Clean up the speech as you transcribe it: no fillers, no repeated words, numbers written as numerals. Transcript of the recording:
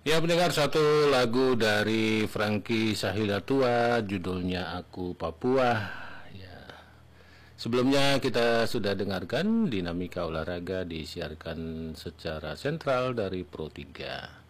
Ya, mendengar satu lagu dari Frankie Sahilatua, judulnya Aku Papua. Ya, sebelumnya kita sudah dengarkan dinamika olahraga disiarkan secara sentral dari Pro 3.